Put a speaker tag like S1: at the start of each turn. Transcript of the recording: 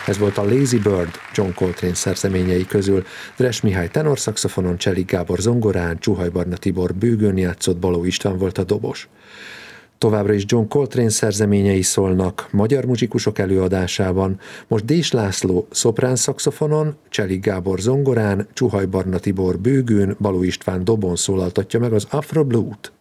S1: Ez volt a Lazy Bird John Coltrane szerzeményei közül. Dres Mihály tenorszaxofonon, Cselik Gábor zongorán, Csuhaj Barna Tibor bőgőn játszott, Baló István volt a dobos. Továbbra is John Coltrane szerzeményei szólnak magyar muzsikusok előadásában. Most Dés László szoprán szaxofonon, Cselik Gábor zongorán, Csuhaj Barna Tibor bőgőn, Baló István dobon szólaltatja meg az Afro Blue-t.